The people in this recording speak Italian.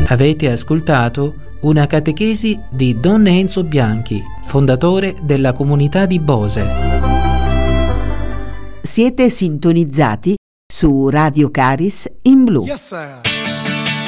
Avete ascoltato una catechesi di Don Enzo Bianchi, fondatore della comunità di Bose. Siete sintonizzati su Radio Caris in blu. Yes, sir.